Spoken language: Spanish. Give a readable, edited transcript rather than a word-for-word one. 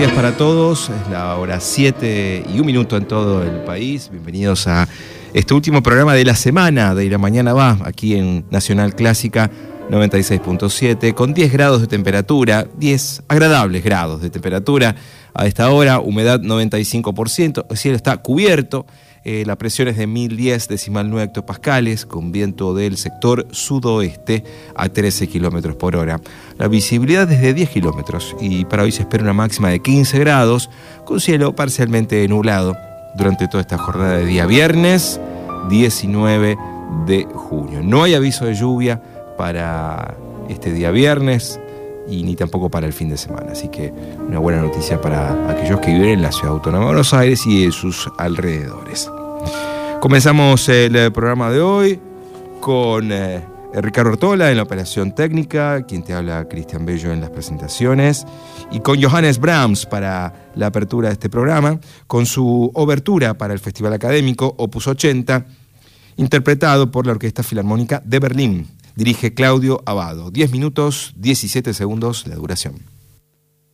Buenos días para todos, es la hora 7 y 1 minuto en todo el país. Bienvenidos a este último programa de la semana de Ir a Mañana Va, aquí en Nacional Clásica 96.7, con 10 grados de temperatura, 10 agradables grados de temperatura a esta hora, humedad 95%, el cielo está cubierto, la presión es de 1010,9 hectopascales, con viento del sector sudoeste a 13 kilómetros por hora. La visibilidad es de 10 kilómetros y para hoy se espera una máxima de 15 grados, con cielo parcialmente nublado durante toda esta jornada de día viernes 19 de junio. No hay aviso de lluvia para este día viernes y ni tampoco para el fin de semana, así que una buena noticia para aquellos que viven en la Ciudad Autónoma de Buenos Aires y en sus alrededores. Comenzamos el programa de hoy con Ricardo Ortola en la operación técnica, quien te habla Cristian Bello en las presentaciones, y con Johannes Brahms para la apertura de este programa, con su obertura para el Festival Académico Opus 80, interpretado por la Orquesta Filarmónica de Berlín. Dirige Claudio Abbado. 10 minutos, 17 segundos la duración.